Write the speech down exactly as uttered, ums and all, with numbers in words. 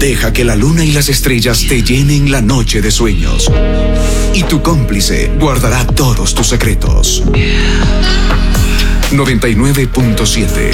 Deja que la luna y las estrellas te llenen la noche de sueños. Y tu cómplice guardará todos tus secretos. noventa y nueve punto siete